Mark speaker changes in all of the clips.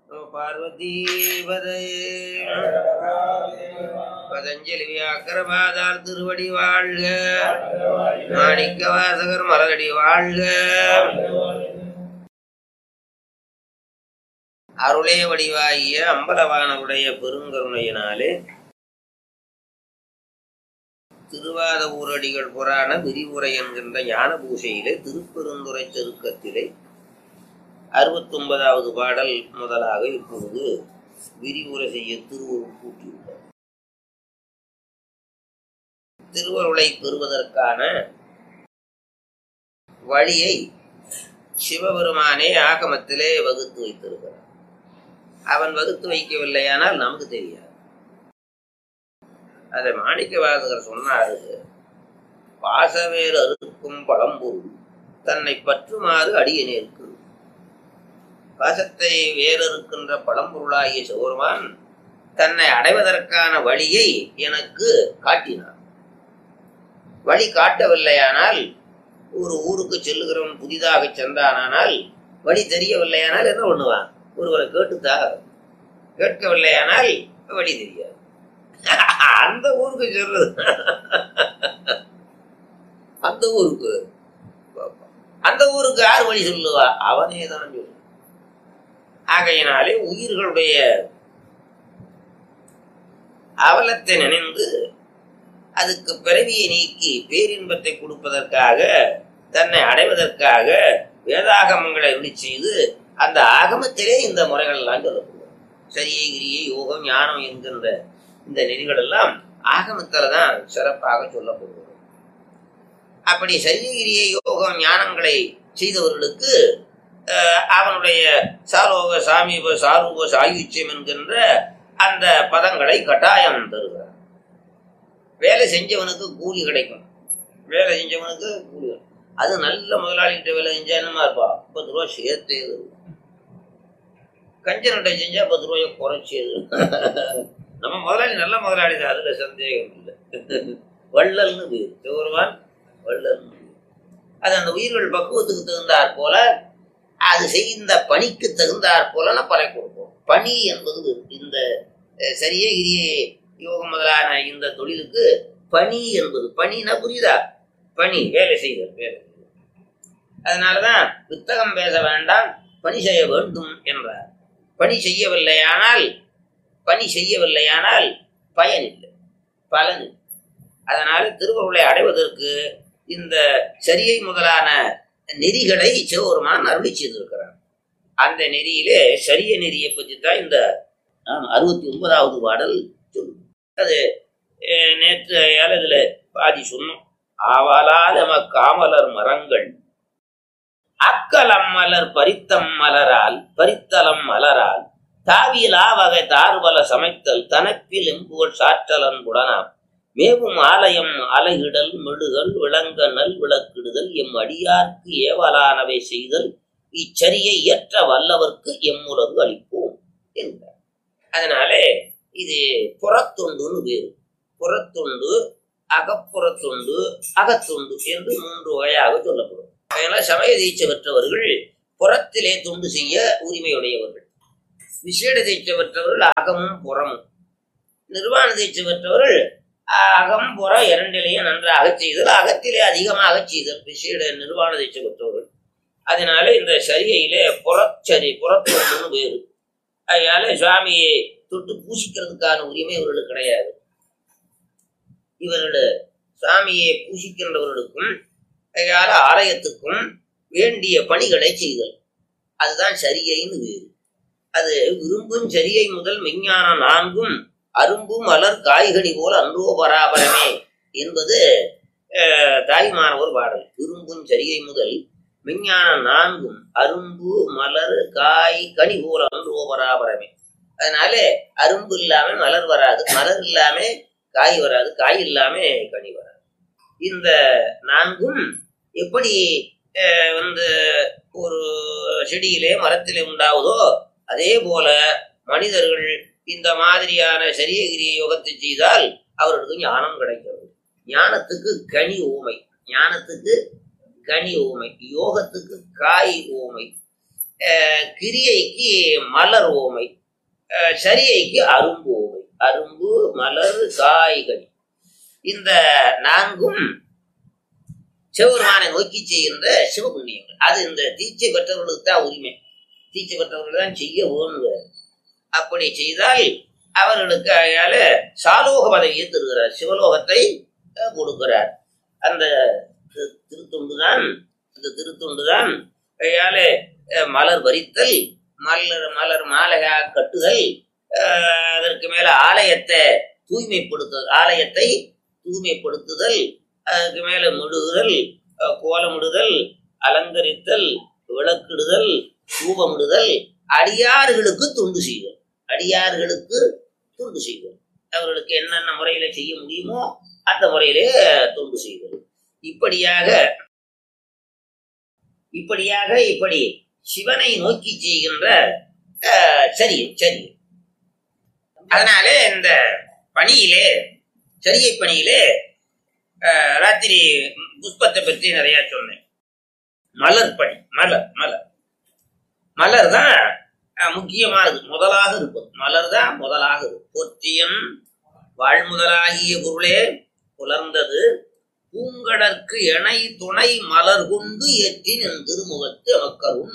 Speaker 1: பார்வதீபதே பதஞ்சலி வியாக்கரபாதார் திருவடி வாழ்க, மாணிக்க வாசகர் மலரடி வாழ்க. அருளே வடிவாகிய அம்பலவானவுடைய பெருங்கருணையினாலே திருவாத ஊரடிகள் புராண விரிவுரை என்கின்ற ஞான பூசையிலே திருப்பெருந்துறை செருக்கத்திலே 69வது பாடல் முதலாக இப்பொழுது விரிவுரை செய்ய திருவருள் கூட்டியுள்ளார். திருவருளை பெறுவதற்கான வழியை சிவபெருமானே ஆகமத்திலே வகுத்து வைத்திருக்கிறார். அவன் வகுத்து வைக்கவில்லையானால் நமக்கு தெரியாது. அதை மாணிக்க வாசகர் சொன்னாரு, பாசவேறு அறுக்கும் பழம்பொருள் தன்னை பற்றுமாறு அடியனேற்கு. பாசத்தை வேறறுக்கின்ற பழம்பொருளாகிய சிவபெருமான் தன்னை அடைவதற்கான வழியை எனக்கு காட்டினார். வழி காட்டவில்லையானால், ஒரு ஊருக்கு செல்லுகிறவன் புதிதாக சென்றானால் வழி தெரியவில்லையானால் என்ன பண்ணுவான்? ஒருவரை கேட்டுத்தாக. கேட்கவில்லையானால் வழி தெரியாது. அந்த ஊருக்கு சொல்றது, அந்த ஊருக்கு யார் வழி சொல்லுவா? அவனே தான் சொல்லு. ஆகையினாலே உயிர்களுடைய அவலத்தை நினைந்து அதுக்கு பிறவியை நீக்கி பேரின்பத்தை கொடுப்பதற்காக, தன்னை அடைவதற்காக வேதாகமங்களை அருளி செய்து அந்த ஆகமத்திலே இந்த முறைகள் எல்லாம் சொல்லப்படுவோம். சரியை கிரியை யோகம் ஞானம் என்கின்ற இந்த நெறிகள் எல்லாம் ஆகமத்தில்தான் சிறப்பாக சொல்லப்படுவது. அப்படி சரியகிரியை யோகம் ஞானங்களை செய்தவர்களுக்கு அவனுடைய சாலோக சாமீப சாரூப சாயுச்சியம் என்கின்ற அந்த பதங்களை கட்டாயம் தருகிறார். வேலை செஞ்சவனுக்கு கூலி கிடைக்கும். வேலை செஞ்சவனுக்கு கூலி. அது நல்ல முதலாளிகிட்ட வேலை செஞ்சா என்னமா இருப்பா? 10 ரூபா சேர்த்தே. கஞ்சன்கிட்ட செஞ்சா 10 ரூபாயை குறைச்சது. நம்ம முதலாளி நல்ல முதலாளி தான், அதுல சந்தேகம் இல்லை. வள்ளல்னு பேர் சிவபெருமான், வள்ளல்னு. அது அந்த உயிர்கள் பக்குவத்துக்கு தகுந்தாற் போல, அது செய்த பணிக்கு தகுந்தாற் போல பறை கொடுப்போம். பணி என்பது இந்த சரியே கிரியே யோகம் முதலான இந்த தொழிலுக்கு பணி என்பது, பணினா புரியுதா? பணி, வேலை செய்தல், வேலை. அதனாலதான் புத்தகம் பேச வேண்டாம், பணி செய்ய வேண்டும் என்றார். பணி செய்யவில்லையானால் பயன் இல்லை, பலன் இல்லை. அதனால திருவருளை அடைவதற்கு இந்த சரியை முதலான நெறிகளை சிவபெருமான் அருளி செய்திருக்கிறார். அந்த நெறியிலே சரிய நெறியை பற்றி தான் இந்த 69வது பாடல் சொல்லும். அது நேற்று இதுல பாதி சொன்னோம். ஆவலால் எமக்கு காமலர் மரங்கள் அக்கலம் மலர் பரித்தம் மலரால் தாவியலா வகை தார்வல சமைத்தல் தனப்பில் எம்புகள் சாற்றலன் புடனாம் மேவும் ஆலயம் அலையிடல் மெழுகல் விளங்க நல் விளக்கிடுதல் எம் அடியார்க்கு ஏவலானவை செய்தல் இச்சரியை இயற்ற வல்லவர்க்கு எம்முலகு அளிப்போம் என்றார். அதனாலே இது புறத்தொண்டுன்னு வேறு. புறத்தொண்டு, அகப்புறத்தொண்டு, அகத்தொண்டு என்று 3 வகையாக சொல்லப்படும். அதனால சமய தீட்சை பெற்றவர்கள் புறத்திலே தொண்டு செய்ய உரிமையுடையவர்கள். விசேட தீட்சை பெற்றவர்கள் அகமும் புறமும். நிர்வாண தீட்சை பெற்றவர்கள் அகம் புற இரண்டிலேயே நன்றாக செய்தல், அகத்திலே அதிகமாக செய்தல் விசேட நிர்வாண தீட்சை பெற்றவர்கள். அதனால இந்த சரியிலே புறத்தொண்டுன்னு வேறு. அதனால சுவாமியை தொட்டு பூசிக்கிறதுக்கான உரிமை இவர்களுக்கு கிடையாது. இவர்கள் சுவாமியை பூசிக்கின்றவர்களுக்கும் ஆலயத்துக்கும் வேண்டிய பணிகளை செய்தல், அதுதான் சரியைன்னு வேறு. அது விரும்பும் சரியை முதல் விஞ்ஞான 4 அரும்பும் மலர் காய்கனி போல அன்றோ பராபரமே என்பது தாய்மானவர் பாடல். விரும்பும் சரியை முதல் விஞ்ஞான 4 அரும்பு மலர் காய் கனி போல அன்றோ பராபரமே. அதனால அரும்பு இல்லாம மலர் வராது, மலர் இல்லாம காய் வராது, காய் இல்லாம கனி வராது. இந்த 4ம் எப்படி ஒரு செடியிலே மரத்திலே உண்டாவதோ அதே போல மனிதர்கள் இந்த மாதிரியான சரியகிரிய யோகத்தை செய்தால் அவர்களுக்கு ஞானம் கிடைக்கிறது. ஞானத்துக்கு கனி ஊமை, யோகத்துக்கு காய் ஊமை. கிரியைக்கு மலர் ஓமை, சரியைக்கு அரும்பு ஓமை. அரும்பு, மலர், காய்கறி இந்த நான்கும் சிவபெருமானை நோக்கி செய்கின்ற சிவபுண்ணியங்கள். அது இந்த தீட்சை பெற்றவர்களுக்கு தான் உரிமை. தீட்சை பெற்றவர்கள் தான் செய்ய வேணுங்க. அப்படி செய்தால் அவர்களுக்கு அயால சாலோக பதவியை தருகிறார், சிவலோகத்தை கொடுக்கிறார். அந்த திருத்துண்டுதான் அயால மலர் பறித்தல், மலர் மாலையாக கட்டுதல், அதற்கு மேல ஆலயத்தை தூய்மைப்படுத்துதல், அதுக்கு மேல முடுகுதல், கோலமிடுதல், அலங்கரித்தல், விளக்கிடுதல், தூபமிடுதல், அடியார்களுக்கு தொண்டு செய்தல். அவர்களுக்கு என்னென்ன முறையில செய்ய முடியுமோ அந்த முறையிலே தொண்டு செய்தல். இப்படி சிவனை நோக்கி செய்கின்ற சரி. அதனாலே இந்த பணியிலே, சரியை பணியிலே ராத்திரி புஷ்பத்தை பற்றி நிறைய சொன்னேன். மலர் பணி, மலர் தான் முக்கியமானது, முதலாக இருப்பது. மலர் தான் முதலாக இருக்கும். போற்றியன் வாழ்முதலாகிய பொருளே புலர்ந்தது பூங்கடற்கு எனை துணை மலர் கொண்டு ஏற்றி நின் திருமுகத்து மக்களும்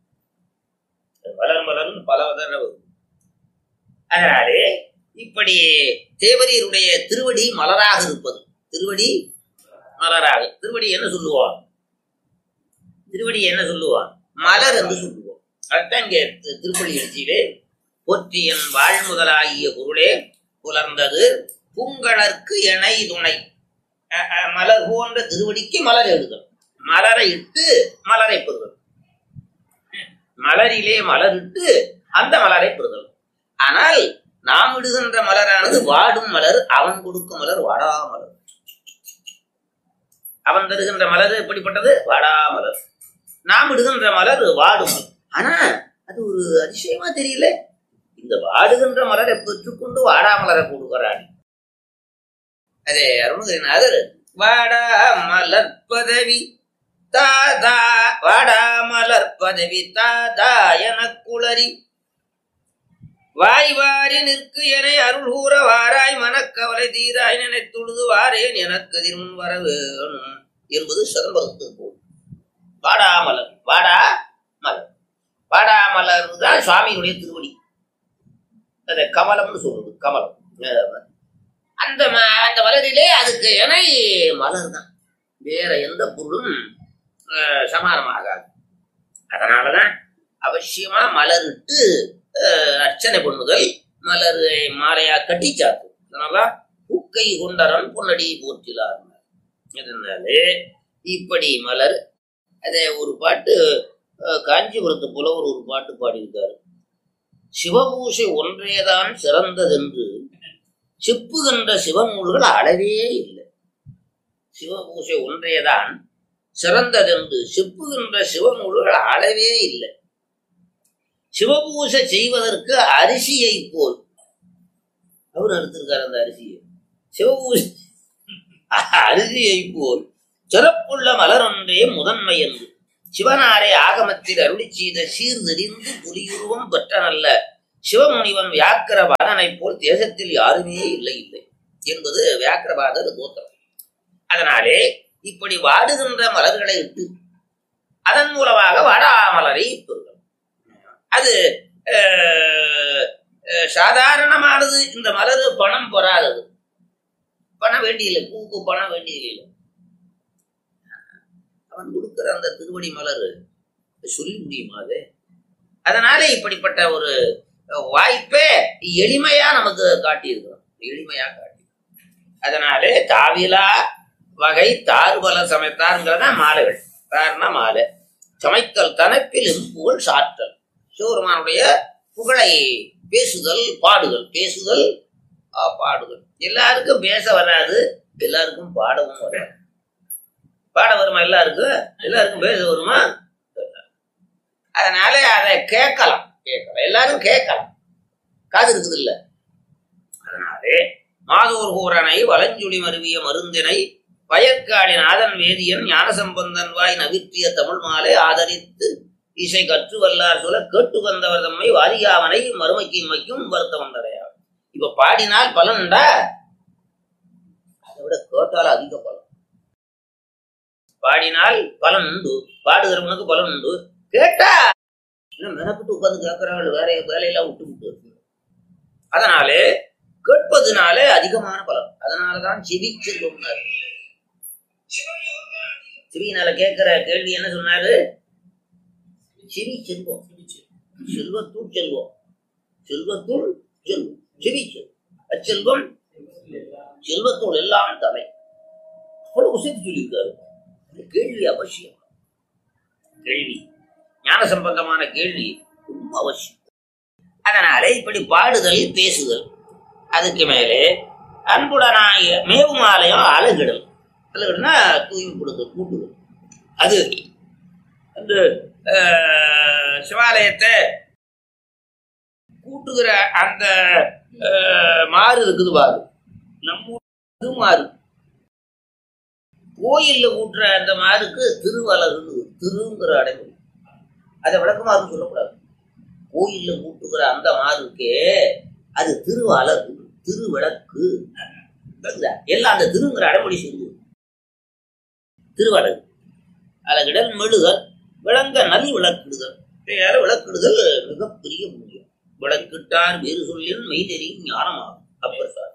Speaker 1: மலர் பல தடவை. அதனாலே இப்படி தேவரீருடைய திருவடி மலராக இருப்பது. திருவடி என்ன சொல்லுவான்? மலர் என்று சொல்லுவோம். அதுதான் இங்கே திருப்பள்ளி எழுச்சியிலே போற்றியன் வாழ்முதலாகிய பொருளே புலர்ந்தது பூங்கடற்கு எனை துணை. மலர் போன்ற திருவடிக்கு மலர் எழுதல், மலரை இட்டு மலரை பெறுதல், மலரிலே மலரிட்டு அந்த மலரை பெறுதல். ஆனால் நாம் இடுகின்ற மலரானது வாடும் மலர், அவன் கொடுக்கும் மலர் வாடா மலர். அவன் தருகின்ற மலர் எப்படிப்பட்டது? வாடா மலர். நாம் இடுகின்ற மலர் வாடும் மலர். ஆனா அது ஒரு அதிசயமா தெரியல. இந்த வாடுகின்ற மலரை பெற்றுக்கொண்டு வாடா மலரை கொடுக்கிறான். அதே அருணகிரிநாதர் வாடா மலர் பதவி தாதா, வாடா மலர் பதவி தாதா எனக்குளறி வாய் வாரி நிற்கு என அருள் கூற வாராய் மனக்கவலை தீராய் நினைத்துழுது வாரேன் எனக்கு திருமுன் வர வேணும் என்பது சிதம்பரத்து போல். வாடாமலர் தான் சுவாமியுடைய திருவடி. அதை கமலம்னு சொல்றது. கமலம் அந்த மலரிலே அதுக்கு இணை மலர் தான், வேற எந்த பொருளும் சமானமாகாது. அதனாலதான் அவசியமா மலரிட்டு அர்ச்சனை பண்ணுதல், மலரை மாலையா கட்டி சாத்து. அதனாலதான் பூக்கை கொண்டரன் பொன்னடி போற்றிலார். இதனாலே இப்படி மலர். அதே ஒரு பாட்டு காஞ்சிபுரத்து புலவர் ஒரு பாட்டு பாடியிருக்காரு. சிவபூசை ஒன்றேதான் சிறந்ததென்று செப்புகின்ற சிவநூல்கள் அளவே இல்லை. சிவபூசை ஒன்றேதான் சிறந்ததென்று செப்புகின்ற சிவநூல்கள் அளவே இல்லை. சிவபூசை செய்வதற்கு அரிசியை போல் அவர் எடுத்திருக்காரு. அந்த அரிசியை சிவபூசை அரிசியை போல் சிறப்புள்ள மலர் ஒன்றே முதன்மை என்று சிவனாரே ஆகமத்தில் அருளி செய்த சீர்தெறிந்து புலியுருவம் பெற்ற நல்ல சிவமுனிவன் வியாக்கிரபாதனை போல் தேசத்தில் யாருமே இல்லை என்பது வியாக்கிரபாதர் தோத்திரம். அதனாலே இப்படி வாடுகின்ற மலர்களை இட்டு அதன் மூலமாக வாடாமலரை பெறுகிறோம். அது சாதாரணமானது. இந்த மலர் பணம் பெறாதது. பணம் வேண்டியில்லை, பூக்கு பணம் வேண்டியதில்லை. அவன் கொடுக்கிற அந்த திருவடி மலர் சொல்லி முடியுமாது? அதனாலே இப்படிப்பட்ட ஒரு வாய்ப்பே எளிமையா நமக்கு காட்டியிருக்கிறோம். எளிமையா காட்டி. அதனாலே தாவிலா வகை தாறுபல சமைத்தாருங்கிறதா மாலைகள். தாருனா மாலை. சமைத்தல் தனப்பில் புகழ் சாற்றல். சிவபெருமானுடைய புகழை பேசுதல், பாடுதல். பேசுதல், பாடுதல். எல்லாருக்கும் பேச வராது, எல்லாருக்கும் பாடவும் வராது. பாட வருமா? எல்லாருக்கும் பேச வருமா? அதனால அதை கேட்கலாம். எல்லாரும் கேட்கலாம். காது இருக்குது இல்ல. அதனாலே மாதோர் கூரனை வலஞ்சுழி மருவிய மருந்தினை வயற்காடி நாதன் வேதியன் ஞானசம்பந்தன் வாய் நவிற்றிய தமிழ் மாலை ஆதரித்து இசை கற்று வல்லார் சொல்ல கேட்டு வந்தவர் தம்மை வாரியாவனை மறுமைக்கு இம்மைக்கும் வருத்த வந்தடையா. இப்ப பாடினால் பலன் உண்டா? அதை விட கேட்டால் அதிக பலன். பாடினால் பலன் உண்டு, பாடுகிறவனுக்கு பலன் உண்டு. கேட்டா மெனக்கிட்டு உட்கார்ந்து கேட்கிறவர்கள் வேற வேலையெல்லாம் விட்டு விட்டு. அதனாலே கேட்பதுனாலே அதிகமான பலன். அதனாலதான் செவி செல்வம். செவியினால கேட்கிற கேள்வி என்ன சொன்னாரு? செவி செல்வம். செல்வத்துள் செல்வம், செல்வத்துள் செல்வம், செவி செல்வம். அச்செல்வம் செல்வத்தோடு எல்லாம் தலை. அவ்வளவு சேர்த்து சொல்லியிருக்காரு. கேள்வி அவசியம். கேள்வி ஞான சம்பந்தமான கேள்வி ரொம்ப அவசியம். அதனாலே இப்படி பாடுதல் பேசுதல். அதுக்கு மேலே அன்புடனாய மேவும் ஆலயம் அழகிடல். அழகிடனா தூய்மைப்படுதல், கூட்டுதல். அது அந்த சிவாலயத்தை கூட்டுகிற அந்த மாறு இருக்குது பாரு, நம்ம மாறு கோயில்ல ஊட்டுற அந்த மாருக்கு திருவலகு, திருங்கிற அடைமொழி. அதை விளக்கமாக சொல்லக்கூடாது. கோயில்ல ஊட்டுகிற அந்த மாருக்கே அது திருவலகு, திருவிளக்கு எல்லாம் அந்த திருங்கிற அடைமொழி சொல்லு. திருவலகு அழகிடல் மெழுகல் விளங்க நல் விளக்கிடுதல். விளக்கிடுதல் மிகப்பெரிய முடியும். விளக்கிட்டார் வேறு சொல்லின் மெய்தெறியும் ஞானமாகும். அப்பர் சார்.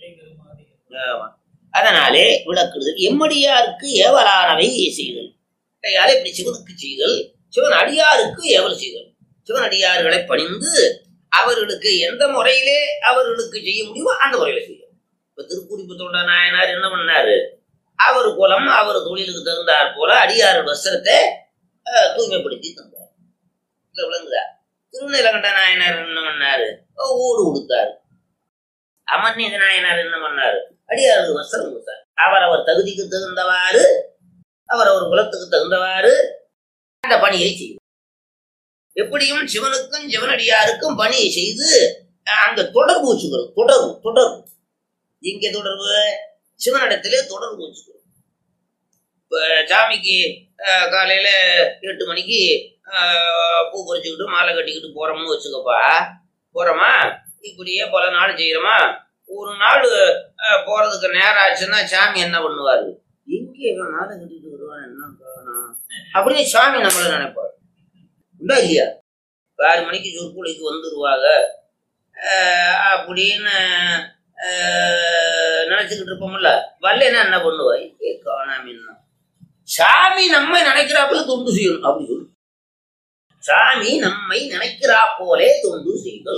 Speaker 1: அதனாலே விளக்கிடுதல் எம்மடியாருக்கு ஏவலானவை செய்தல். இப்படி சிவனுக்கு செய்தல், சிவன் அடியாருக்கு ஏவல் செய்தல். சிவன் அடியார்களை பணிந்து அவர்களுக்கு எந்த முறையிலே அவர்களுக்கு செய்ய முடியுமோ அந்த முறையில செய்யும். இப்ப திருக்குறிப்பு தொண்ட நாயனார் என்ன பண்ணாரு? அவர் குலம் அவர் தொழிலுக்கு தகுந்தார் போல அடியார் வஸ்திரத்தை தூய்மைப்படுத்தி தந்தார். விளங்குதா? திருநீலகண்ட நாயனார் என்ன பண்ணாரு? ஓடு கொடுத்தாரு. அமர்நீத நாயனார் என்ன பண்ணாரு? அடியாருக்கு வஸ்திரம் கொடுத்தார். அவர் தகுதிக்கு தகுந்தவாறு, அவர் குலத்துக்கு தகுந்தவாறு அந்த பணியை செய்யும். எப்படியும் சிவனுக்கும் சிவனடியாருக்கும் பணியை செய்து அங்க தொடர்பு வச்சுக்கிறோம். தொடர்பு தொடர்பு இங்க தொடர்பு சிவனிடத்திலே தொடர்பு வச்சுக்கிறோம். இப்ப சாமிக்கு காலையில 8 மணிக்கு பூ பறிச்சுக்கிட்டு மாலை கட்டிக்கிட்டு போறோம்னு வச்சுக்கப்பா. போறோமா, இப்படியே பல நாள் செய்யறோமா. ஒரு நாள் போறதுக்கு நேரம் ஆச்சுன்னா சாமி என்ன பண்ணுவாரு? எங்கே மாலை கட்டிட்டு வருவான், என்ன காரணம் அப்படின்னு சாமி நம்மள நினைப்பாரு. உண்டா இல்லையா? 6 மணிக்கு சொற்பொழிக்கு வந்துருவாங்க அப்படின்னு நினைச்சுக்கிட்டு இருப்போம்ல. வரலன்னா என்ன பண்ணுவாய்? காணாம சாமி நம்மை நினைக்கிறாப்புல தொண்டு செய்யணும் அப்படி சொல்லு. சாமி நம்மை நினைக்கிறா போலே தொண்டு செய்தல்.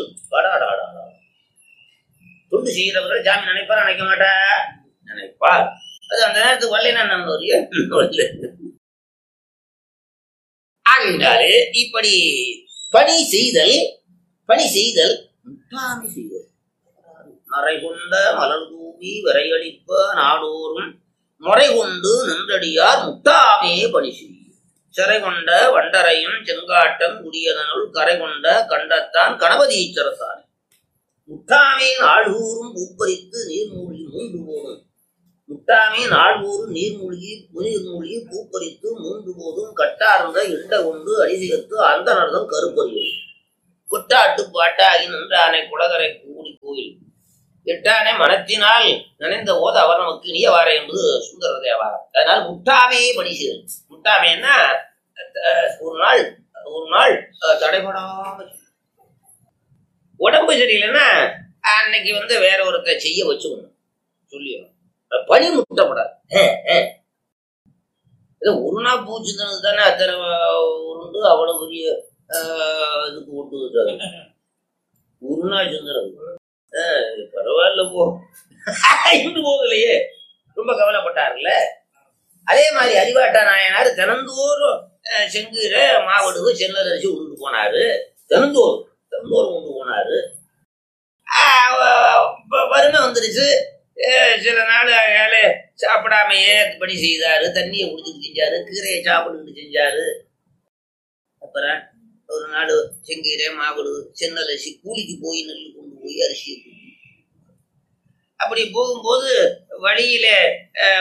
Speaker 1: தொண்டு செய்யறவர்கள் சாமி நினைப்பார், நினைக்க மாட்டா? நினைப்பார். அது அந்த நேரத்துக்கு வரலன்னா என்ன ஆகின்றாலே இப்படி பணி செய்தல். பணி செய்தல் முட்டாமை செய்தல். மறை கொண்ட மலர் தூவி விரையளிப்ப நாடோறும் முறை கொண்டு நின்றடியார் முட்டாமே பணி செய்யும். சிறை கொண்ட வண்டரையும் செங்காட்டம் குடியதனுள் கரை கொண்ட கண்டத்தான் கணபதி ஈச்சரத்தானே. முட்டாமே நாள்கூறும் பூப்பறித்து நீர்மூழ்கி மூன்று போதும். முட்டாமே நாள்கூறும் நீர்மூழ்கி பூப்பறித்து மூன்று போதும் கட்டார்ந்த இண்ட கொண்டு அடிசிகத்து அந்த நடந்தம் கருப்பறியும். கொட்டாட்டு பாட்டாகி நின்றானை குளகரை கூடி கோயில் எட்டானே மனத்தினால் நினைந்த போது அவர் நமக்கு இனியவார என்பது சுந்தர தேவாரம். அதனால முட்டாமே பணி செய்தல். முட்டாமேன்னா ஒரு நாள் தடைபடாம. உடம்பு சரியில்லைன்னா அன்னைக்கு வேற ஒருத்தர் செய்ய வச்சுக்கணும், சொல்லிடணும். பணி முட்டப்படாது. ஒரு நாள் பூச்சிந்தனது தானே அத்தனை உருண்டு அவ்வளவு பெரிய இதுக்கு கொண்டு ஒரு நாள் சிந்தனது. பரவாயில்ல போ இன்னும் போகலையே, ரொம்ப கவலைப்பட்டார்ல. அதே மாதிரி அறிவாட்டா நாயனார் தினந்தோறும் செங்கீரை மாவடுவு சென்னல் அரிசி உண்டு போனாரு. தினந்தோறும் உண்டு போனாரு. வறுமை வந்துருச்சு. சில நாள் ஏழை சாப்பிடாமையே பணி செய்தாரு. தண்ணியை குடிச்சுட்டு செஞ்சாரு, கீரையை சாப்பிட்டுக்கிட்டு செஞ்சாரு. அப்புறம் ஒரு நாள் செங்கீரை மாவடு சென்னல் அரிசி கூலிக்கு போய் நெல் கொண்டு போய் அரிசியை அப்படி போகும்போது வழியில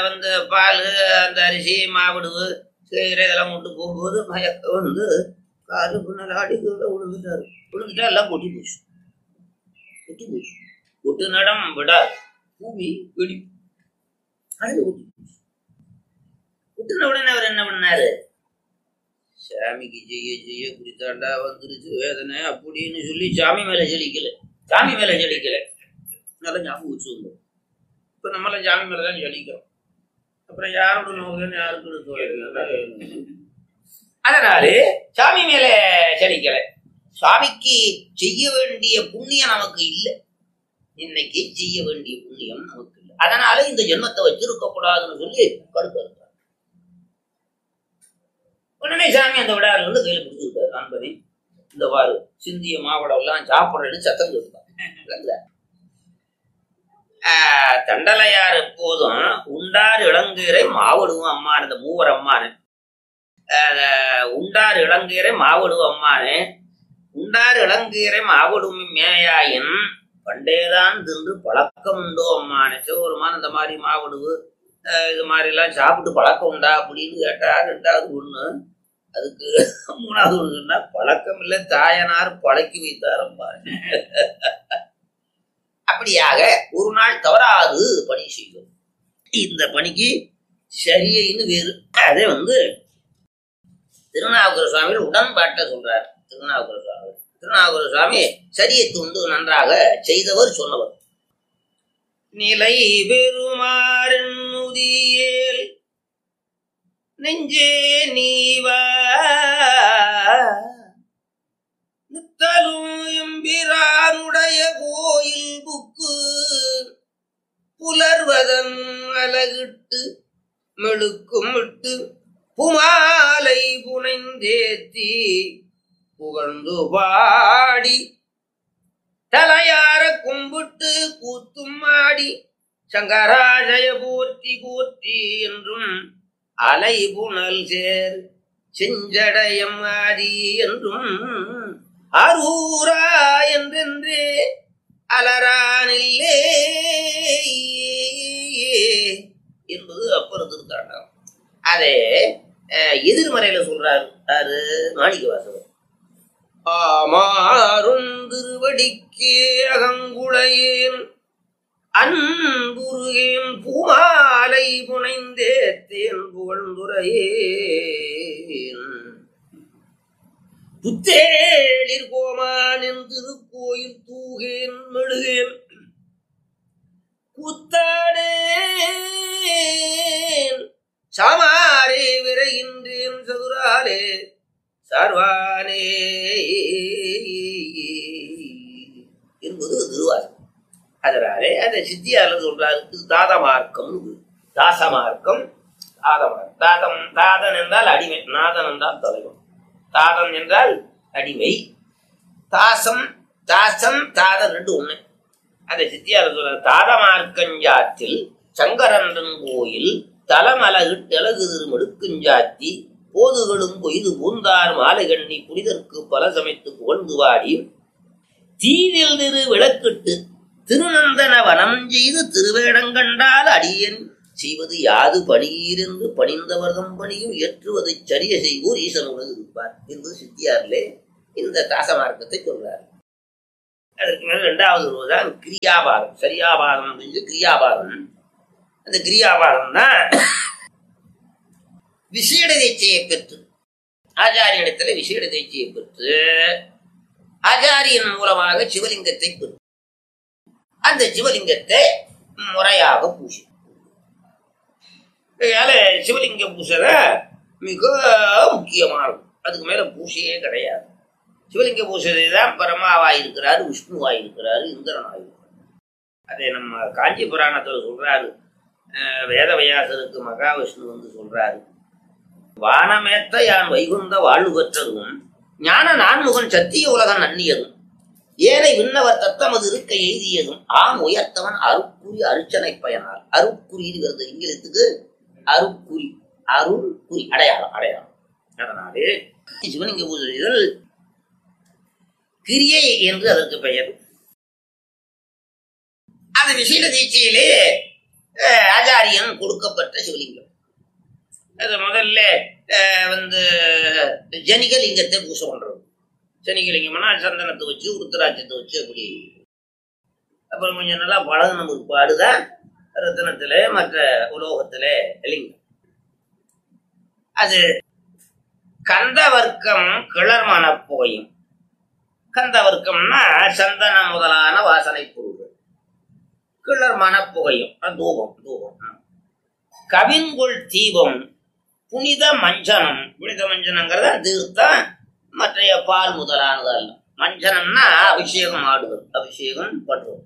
Speaker 1: பால் அந்த அரிசி மாவடு கீரை இதெல்லாம் கொண்டு போகும்போது மயக்கம் காலு பின்னாடி விழுந்துட்டாரு. விழுந்துட்டா எல்லாம் கொட்டி போச்சு. கொட்டி போச்சு. கொட்டு நடம் விடாது. பூமி வெடி அது கொட்டி போச்சு. கொட்டின உடனே அவர் என்ன பண்ணாரு? சாமிக்கு செய்ய செய்ய குடித்தாண்டா வந்துருச்சு வேதனை அப்படின்னு சொல்லி சாமி மேல ஜெலிக்கல. சாமி மேல ஜெலிக்கல. நல்லா ஞாபகம் வச்சு வந்தோம். இப்ப நம்மள சாமி மேலதான் ஜலிக்கிறோம். அப்புறம் யாரோட நோக்கன்னு யாருக்கு? அதனாலே சாமி மேல ஜலிக்கல. சுவாமிக்கு செய்ய வேண்டிய புண்ணியம் நமக்கு இல்லை. இன்னைக்கு செய்ய வேண்டிய புண்ணியம் நமக்கு இல்லை. அதனால இந்த ஜென்மத்தை வச்சிருக்க கூடாதுன்னு சொல்லி கடுக்க. உடனே சாமி அந்த விடாரில் வந்து கையில பிடிச்சிருக்காரு. அன்பரை இந்த வாரு சிந்திய மாவடம் எல்லாம் சாப்பிடுறேன்னு சத்தம் கேட்பாங்க. தண்டலையார் எப்போதும் உண்டார் இளங்கீரை மாவடுவும் அம்மான். இந்த மூவர் அம்மானு உண்டார் இளங்கீரை மாவடுவும் அம்மானு. உண்டார் இளங்கீரை மாவடும் மேயாயின் பண்டேதான் தின்று பழக்கம் உண்டோ அம்மானு. சிவருமான் இந்த மாதிரி மாவடுவு இது மாதிரி எல்லாம் சாப்பிட்டு பழக்கம் உண்டா அப்படின்னு கேட்டா ரெண்டாவது ஒண்ணு. அதுக்கு மூணாவது ஒண்ணு சொன்னா பழக்கம் இல்லை, தாயனார் பழக்கி வைத்தாரம்பாரு. அப்படியாக ஒரு நாள் தவறாது பணி செய்யும். இந்த பணிக்கு சரியைன்னு வேறு. அதே வந்து திருநாவுக்கர சுவாமிகள் உடன்பாட்டை சொல்றார். திருநாவுக்கர சுவாமி சரியை துண்டு நன்றாக செய்தவர் சொன்னவர். நிலை பெருமாறின் உதியேல் நெஞ்சே நீவா நித்தலும் எம்பிரானுடைய கோயில் புக்கு புலர்வதன் அலகிட்டு மெழுக்கும் விட்டு புமாலை புனைந்தேத்தி புகழ்ந்து பாடி தலையார கும்பிட்டு கூத்தும் ஆடி சங்கராஜய போற்றி போற்றி என்றும் அலை புனல் சேர் செஞ்சடயம் ஆதி என்றும் அரூரா என்றென்றே அலரானில்லே என்பது அப்புறத்திற்காண்டாம். அதே எதிர்மறையில சொல்றாரு அது மாணிக்க வாசகர். ஆமாறும் திருவடிக்கே அகங்குளையேன் அன்புருகேன் பூமாலை புனைந்தேத்தேன் புகழ்ந்துரையேன் புத்தேளிர் கோமான் என் திருக்கோயில் தூகேன் மெழுகேன் கூத்தாடேன் சாமாரே விரைகின்றேன் சதுராலே சார்வானே என்பது திருவாசகம். அதனாலே அந்த சித்தியால சொல்றாரு தாதமார்க்கம், தாசமார்க்கம், தாதம். தாதன் என்றால் அடிமை, நாதன் என்றால் தலைவன். தாதம் என்றால் அடிமை, தாசம் தாதன் ரெண்டு ஒண்ணு. அந்த சித்தியால சொல்ற தாதமார்க்கஞ்சாத்தில் சங்கரன்றன் கோயில் தலமலகிட்டழகு திருமடுக்குஞ்சாத்தி போதுகளும் பொய்து பூந்தார் மாலை கண்ணி புனிதற்கு பல சமைத்து புகழ்ந்து வாடி தீதில் திரு விளக்கிட்டு திருநந்தன வனம் செய்து திருவேடங்கண்டால் அடியன் செய்வது யாது பணியிருந்து பணிந்தவர்தம் பணியும் ஏற்றுவதை சரிய செய்வோர் ஈசனுடன் இருப்பார் என்பது சித்தியாரிலே இந்த தாசமார்க்கத்தை சொல்றார். அதற்கு மேல இரண்டாவது ஒருவர்தான் கிரியாபாதம். சரியாபாதம் அப்படின்னு கிரியாபாதம். அந்த கிரியாபாதம் தான் விசேட தீட்சையை பெற்று ஆச்சாரியனிடத்துல விசேட தீட்சையை பெற்று ஆச்சாரியன் மூலமாக சிவலிங்கத்தை பெற்று அந்த சிவலிங்கத்தை முறையாக பூசி. சிவலிங்க பூசல மிக முக்கியமா இருக்கும். அதுக்கு மேல பூசையே கிடையாது. சிவலிங்க பூசை தான் பரமாவாயிருக்கிறாரு, விஷ்ணுவாயிருக்கிறாரு, இந்திரனாயிருக்கிறார். அதை நம்ம காஞ்சி புராணத்துல சொல்றாரு. வேதவியாசருக்கு மகாவிஷ்ணு வந்து சொல்றாரு, வானமேத்த யான் வைகுந்த வாழ்வு பெற்றதும் ஞான நான்முகன் சத்திய உலகம் நன்னியதும் ஏனை விண்ணவர் தத்தமது இருக்க எய்தியதும் ஆம் உயர்த்தவன் அருக்குறி அருச்சனை பயனார். அருக்குறிங்கிறது இங்கிலத்துக்கு அருக்குறி, அருள் குறி, அடையாளம். அதனாலே சிவலிங்க பூஜைகள் கிரியை என்று அதற்கு பெயர். அந்த விசேட தீட்சையிலே ஆச்சாரியன் கொடுக்கப்பட்ட சிவலிங்கம். அது முதல்ல வந்து ஜனிகலிங்கத்தை பூசை பண்றது. ஜனிகலிங்கம்னா சந்தனத்தை வச்சு உருத்தராட்சத்தை வச்சு அப்படி. அப்புறம் கொஞ்சம் நல்லா பழகின பிற்பாடுதான் ரத்தனத்திலே மற்ற உலோகத்திலே லிங்கம். அது கந்த வர்க்கம் கிளர் மனப்புகையும். கந்த வர்க்கம்னா சந்தன முதலான வாசனை பொருள்கள். கிளர் மனப்புகையும் தூபம். கவின்குள் தீபம் புனித மஞ்சனம். புனித மஞ்சனங்கிறத தீர்த்தம் மற்றைய பால் முதலானதல்ல. மஞ்சனம்னா அபிஷேகம் ஆடுதல், அபிஷேகம் பண்றது.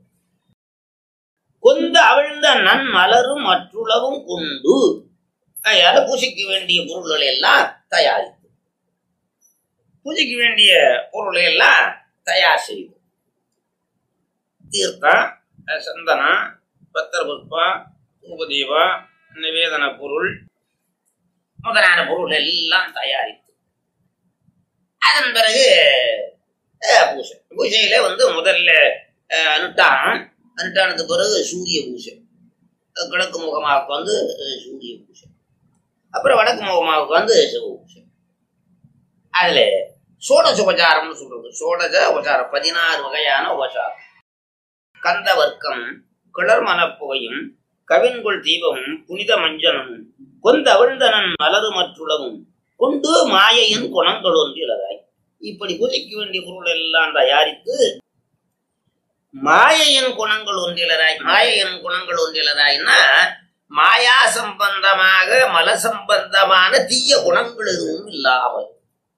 Speaker 1: கொந்த அவிழ்ந்த நன் மலரும் மற்றுளவும் கொண்டு அதால பூஜைக்கு வேண்டிய பொருள்களை எல்லாம் தயாரித்து, பூஜைக்கு வேண்டிய பொருளை எல்லாம் தயார் செய்து தீர்த்தம், சந்தனம், பத்திர புஷ்பம், உபதீபம், நிவேதன பொருள் முதலான பொருள் எல்லாம் தயாரித்து அதன் பிறகு பூஜை. பூஜையில வந்து முதல்ல அனுஷ்டானம், அனுஷ்டானத்துக்கு பிறகு சூரிய பூஜை. கிழக்கு முகமாவுக்கு வந்து சூரிய பூஜை, அப்புறம் வடக்கு முகமாவுக்கு வந்து சிவ பூஜை. அதுல சோடச உபச்சாரம்னு சொல்றது. சோடச உபச்சாரம் 16 வகையான உபச்சாரம். கந்த வர்க்கம் கிளர் மனப்புகையும் கவின்குள் தீபமும் புனித மஞ்சனும் கொந்தவிழ்ந்தனன் மலரு மற்றுளவும் கொண்டு மாயையின் குணங்கள் ஒன்றிலராய். இப்படி பூஜைக்கு வேண்டிய பொருள் எல்லாம் தயாரித்து மாயையின் குணங்கள் ஒன்றிலராய். மாயையின் குணங்கள் ஒன்றிலராய்னா மாயா சம்பந்தமாக மல சம்பந்தமான தீய குணங்கள் எதுவும் இல்லாமல்.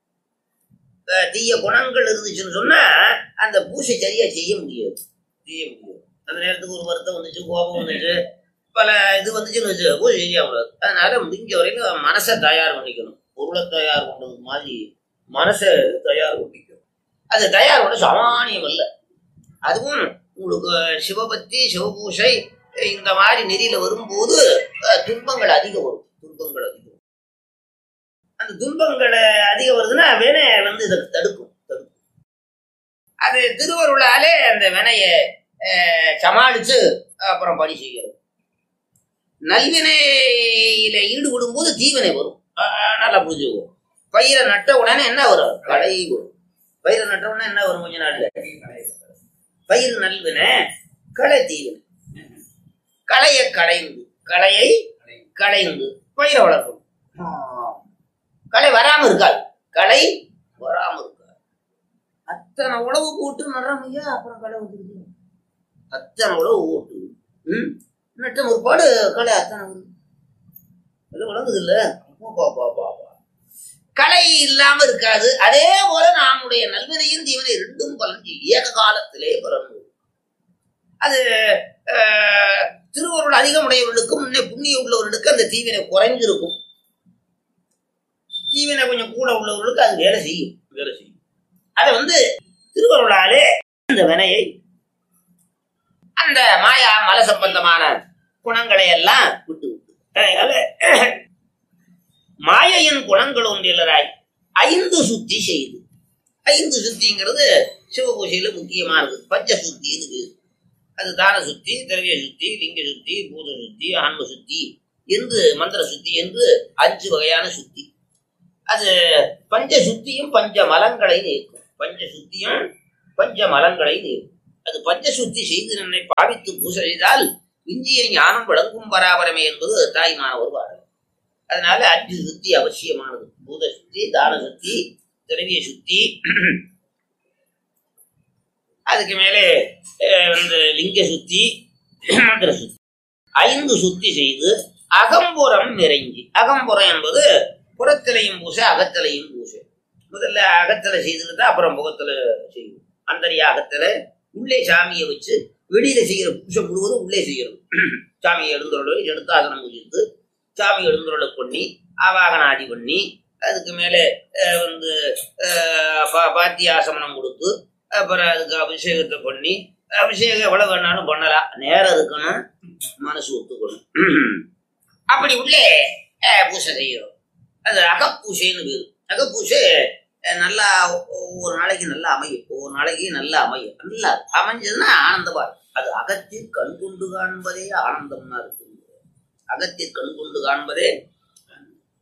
Speaker 1: தீய குணங்கள் இருந்துச்சுன்னு சொன்னா அந்த பூஜை சரியா செய்ய முடியாது. அந்த நேரத்துக்கு ஒரு வருத்தம் வந்துச்சு, கோபம் வந்துச்சு, பல இது வந்துச்சுன்னு வச்சு பூஜை செய்ய முடியாது. அதனால முடிஞ்ச வரைக்கும் மனசை தயார் பண்ணிக்கணும். பொருளை தயார் பண்றது மாதிரி மனசை தயார் பண்ணிக்கணும். அது தயார் பண்ண சாமானியம் அல்ல. அதுவும் உங்களுக்கு சிவபக்தி சிவபூஷை இந்த மாதிரி நெறியில வரும்போது துன்பங்கள் அதிகம் வரும். துன்பங்கள் அதிகம். அந்த துன்பங்களை அதிகம் வருதுன்னா வினை வந்து இதை தடுக்கும். அது திருவருளாலே அந்த வினைய சமாளிச்சு அப்புறம் பணி செய்கிறது. நல்வினையில ஈடுபடும் போது தீவினை வரும். நல்லா புரிஞ்சுக்குவோம். பயிரை நட்ட உடனே என்ன வரும்? களை வரும். பயிரை நட்ட உடனே என்ன வரும்? கொஞ்ச நாள்ல பயிர் நல்வினை, களை தீவினை. களையை களைந்து பயிரை வளர்க்கணும். களை வராம இருக்காது. களை வராம இருக்காது. அத்தனை உழவு போட்டு நடுறமையா, அப்புறம் களை வந்துருக்கு. அத்தனை உழவு போட்டு நட்ட முற்பாடு களை அத்தனை வளர்ந்தது இல்ல. களை இல்லாம இருக்காது. அதே போல நம்முடைய நல்வினையும் தீவனை ரெண்டும் பலன் ஏக காலத்திலே பலன். அது திருவருள் அதிகம் உடையவர்களுக்கும் முன்னே புண்ணிய உள்ளவர்களுக்கு அந்த தீவினை குறைஞ்சிருக்கும். தீவினை கொஞ்சம் கூட உள்ளவர்களுக்கு அது வேலை செய்யும். அதை வந்து திருவருளாலே அந்த வினையை அந்த மாயா மல சம்பந்தமான குணங்களை எல்லாம் விட்டு மாயையின் குணங்கள் ஒன்றிலராய் 5 சுத்தி செய்து. 5 சுத்திங்கிறது சிவபூஜையில முக்கியமானது. பஞ்ச சுத்தி இருக்கு. அது தான சுத்தி, திரவிய சுத்தி, லிங்க சுத்தி, பூத சுத்தி, ஆன்ம சுத்தி என்று மந்திர சுத்தி என்று 5 வகையான சுத்தி. அது பஞ்ச சுத்தியும் பஞ்ச மலங்களை நீக்கும். பஞ்ச சுத்தியும் பஞ்ச மலங்களை நீக்கும். அது பஞ்ச சுத்தி செய்து என்னை பாவித்து பூசை செய்தால் விஞ்சிய ஞானம் விளங்கும் பராபரமே என்பது தாய்மான ஒரு பாடல். அதனால 5 சுத்தி அவசியமானது. பூத சுத்தி, தான சுத்தி, திரவிய சுத்தி, அதுக்கு மேலே வந்து லிங்க சுத்தி, மந்திர சுத்தி 5 சுத்தி செய்து அகம்புறம் நிறைஞ்சி. அகம்புறம் என்பது புறத்திலையும் பூசை, அகத்திலையும் பூசை. முதல்ல அகத்துல செய்துட்டு அப்புறம் முகத்துல செய்யும். அந்தரியாகத்துல உள்ளே சாமியை வச்சு வெளியில செய்யற பூசை முழுவதும் உள்ளே செய்யணும். சாமியை எழுந்தருளை எடுத்தாசனம் முடித்து சாமி எழுந்தருளை பண்ணி ஆவாகனாதி பண்ணி அதுக்கு மேலே வந்து பாத்தியாசமனம் கொடுத்து அப்புறம் அதுக்கு அபிஷேகத்தை பண்ணி, அபிஷேகம் எவ்வளவு வேணாலும் பண்ணலாம். நேரம் இருக்கணும், மனசு ஒத்துக்கணும். அப்படி உள்ளே பூசை செய்யணும். அது அகப்பூசைன்னு பேரு. அகப்பூசை நல்லா ஒவ்வொரு நாளைக்கு நல்லா அமையும். ஒவ்வொரு நாளைக்கு நல்லா அமையும். நல்லா அமைஞ்சதுன்னா ஆனந்தமா இருக்கும். அது அகத்தில் கண்கொண்டு காண்பதே ஆனந்தம்னா இருக்கு. அகத்தில் கண்கொண்டு காண்பதே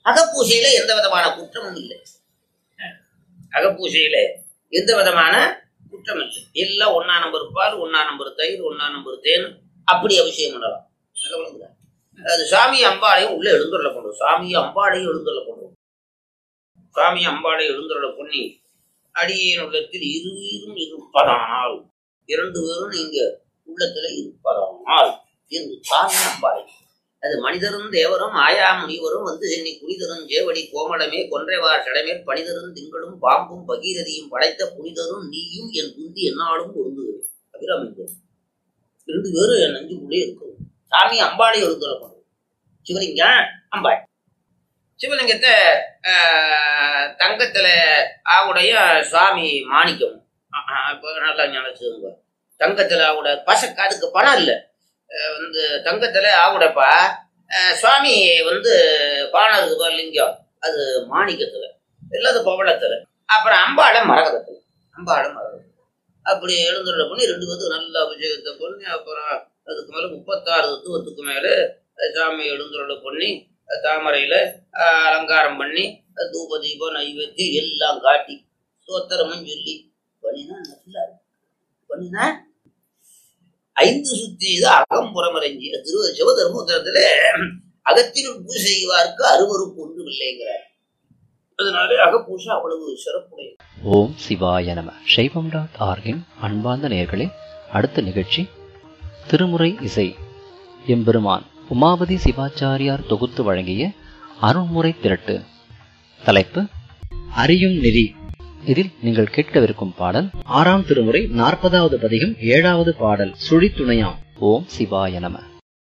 Speaker 1: அகப்பூசையில எந்த விதமான குற்றமும் இல்லை. அகப்பூசையில எந்த விதமான குற்றம் இல்லை. எல்லாம் 1 நம்பர் பால், 1 நம்பர் தயிர், 1 நம்பர் தேன், அப்படி அபிஷேகம் பண்ணலாம். அது சாமி அம்பாளையும் உள்ள எழுந்துள்ள கொண்டு சாமி அம்பாளையும் எழுந்துள்ள கொண்டு சாமி அம்பாளை எழுந்துள்ள பொண்ணி அடியின் உள்ளத்தில் இருவரும் இருப்பதானால் 2 பேரும் நீங்க உள்ளத்துல இருப்பதானால் என்று சாமி அம்பாளை. அது மனிதரும் தேவரும் ஆயா முனிவரும் வந்து சென்னி புனிதரும் ஜேவடி கோமடமே கொன்றைவார் சடமேல் பனிதரும் திங்களும் பாம்பும் பகீரதியும் படைத்த புனிதரும் நீயும் என் குந்தி என்னாலும் பொருந்துகிறேன். அபிராமிந்தர் 2 பேரும் என் நெஞ்சுக்குள்ளே இருக்கும். சாமி அம்பாளை எழுந்துள்ள கொண்டு சிவலிங்க அம்பாள். சிவலிங்கத்தை தங்கத்துல ஆவுடைய சுவாமி மாணிக்கம். இப்போ நல்லா நினைச்சுங்க. தங்கத்துல ஆவுட பசக்கு அதுக்கு பணம் இல்லை. வந்து தங்கத்துல ஆவுடப்பா சுவாமி வந்து பானம் இருக்குப்பா லிங்கம், அது மாணிக்கத்துல இல்லாத பவளத்துல. அப்புறம் அம்பாளை மரகதத்துல. அப்படி எழுந்துள்ள பண்ணி 2 பேருக்கு நல்ல அபிஷேகத்தை பண்ணி அப்புறம் அதுக்கு மேல 36 தத்துவத்துக்கு மேல சாமி எழுந்துள்ள பண்ணி தாமரையில அலங்காரம் பண்ணி தூப தீபம் நைவேத்தியம் எல்லாம் காட்டி சோத்திரமும் சொல்லி பண்ணினா நல்லா பண்ணினா 5 சுத்தி அகம்புறமறைஞ்சி சிவதர்மோத்தரத்துல அகத்தில் பூஜை செய்வார்க்கு அருவருப்பு ஒன்றும் இல்லைங்கிறார். அதனால அகப்பூசை அவ்வளவு சிறப்புடைய.
Speaker 2: ஓம் சிவாய நம. சைவம்.org அன்பார்ந்த நேயர்களே, அடுத்த நிகழ்ச்சி திருமுறை இசை. எம்பெருமான் உமாபதி சிவாச்சாரியார் தொகுத்து வழங்கிய அருள்முறை திரட்டு. தலைப்பு அறியும் நெறி. இதில் நீங்கள் கேட்கவிருக்கும் பாடல் 6ஆம் திருமுறை 40வது பதிகம் 7வது பாடல் சுழித்துணையாம். ஓம் சிவாய நம.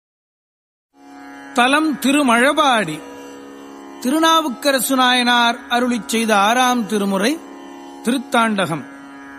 Speaker 3: தலம் திருமழபாடி. திருநாவுக்கரசு நாயனார் அருளிச் செய்த 6ஆம் திருமுறை திருத்தாண்டகம்.